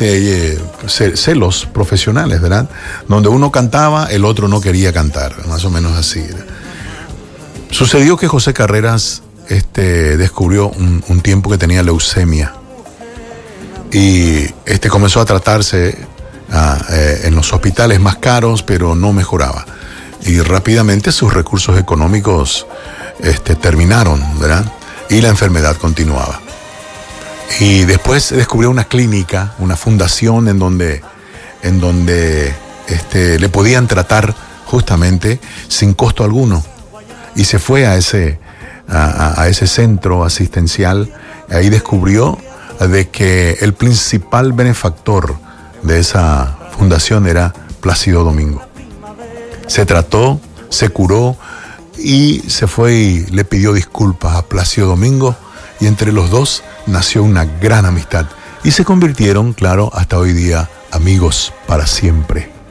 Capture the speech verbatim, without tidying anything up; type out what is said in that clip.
este, celos profesionales, ¿verdad? Donde uno cantaba, el otro no quería cantar, más o menos así. ¿verdad? Sucedió que José Carreras este, descubrió un, un tiempo que tenía leucemia y este, comenzó a tratarse a, eh, en los hospitales más caros, pero no mejoraba. Y rápidamente sus recursos económicos este, terminaron, ¿verdad? Y la enfermedad continuaba. Y después descubrió una clínica, una fundación en donde, en donde este, le podían tratar justamente sin costo alguno. Y se fue a ese, a, a ese centro asistencial. Ahí descubrió de que el principal benefactor de esa fundación era Plácido Domingo. Se trató, se curó y se fue y le pidió disculpas a Plácido Domingo y entre los dos nació una gran amistad y se convirtieron, claro, hasta hoy día amigos para siempre.